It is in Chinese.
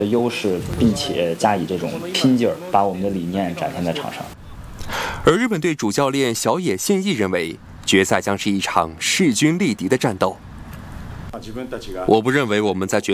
优势，并且加以这种拼劲儿，把我们的理念展现在场上。 而日本队主教练小野宪一认为，决赛将是一场势均力敌的战斗。我不认为我们在决